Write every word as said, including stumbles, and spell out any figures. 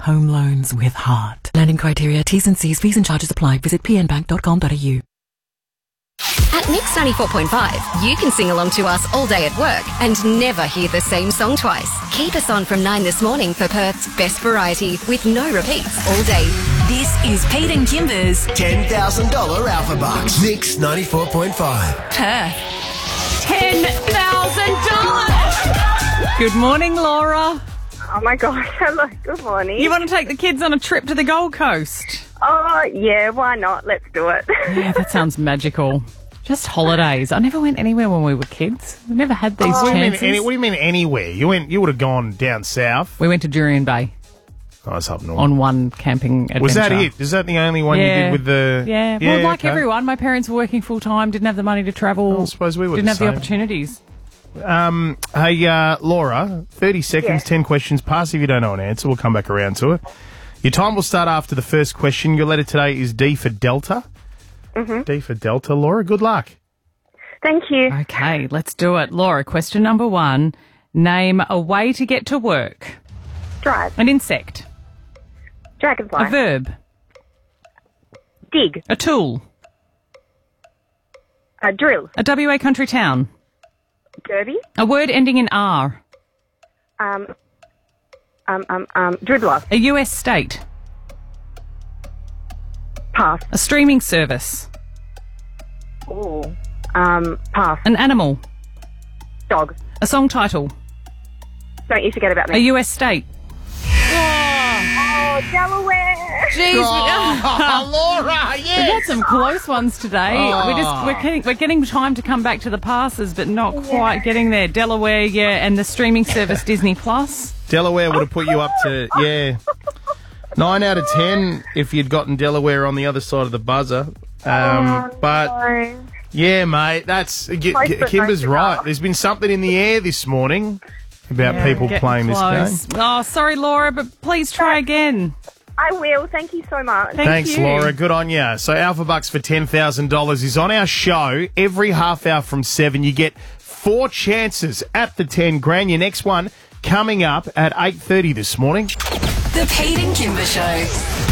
Home loans with heart. Lending criteria, T's and C's, fees and charges apply. Visit p n bank dot com dot a u. At Mix ninety-four point five, you can sing along to us all day at work and never hear the same song twice. Keep us on from nine this morning for Perth's best variety with no repeats all day. This is Pete and Kimber's ten thousand dollars Alpha Bucks. Mix ninety-four point five. Perth. ten thousand dollars! Good morning, Laura. Oh my gosh, hello, good morning. You want to take the kids on a trip to the Gold Coast? Oh, yeah, why not? Let's do it. Yeah, that sounds magical. Just holidays. I never went anywhere when we were kids. We never had these What do, you mean, chances. any, what do you mean anywhere? You went. You would have gone down south. We went to Jurien Bay Oh, it's up north. on one camping adventure. Was that it? Is that the only one Yeah. you did with the... Yeah, well, like okay. everyone, my parents were working full-time, didn't have the money to travel. I suppose we were Didn't the have the same. opportunities. Um, hey, uh, Laura, thirty seconds, Yeah. ten questions. Pass if you don't know an answer. We'll come back around to it. Your time will start after the first question. Your letter today is D for Delta. Mm-hmm. D for Delta. Laura, good luck. Thank you. Okay, let's do it. Laura, question number one. Name a way to get to work. Drive. An insect. Dragonfly. A verb. Dig. A tool. A drill. A W A country town. Derby. A word ending in R. Um, um, um, um, dribbler. A U S state. Pass. A streaming service. Ooh. Um, pass. An animal. Dog. A song title. Don't you forget about A me. U S state. Oh, Delaware. Jeez, Oh, Laura, we've yes! had some close ones today. We're just we're getting, we're getting time to come back to the passes, but not quite getting there. Delaware, yeah, and the streaming service Disney Plus. Delaware would have put you up to, yeah, nine out of ten if you'd gotten Delaware on the other side of the buzzer. Um, but, Oh, yeah, mate, that's, G- Close G- but Kimber's no right. cigar. There's been something in the air this morning about people Getting playing close. this game. Oh, sorry, Laura, but please try again. I will. Thank you so much. Thank Thanks, you. Laura. Good on you. So Alpha Bucks for ten thousand dollars is on our show every half hour from seven. You get four chances at the ten grand. Your next one coming up at eight thirty this morning. The Pete and Kimber Show.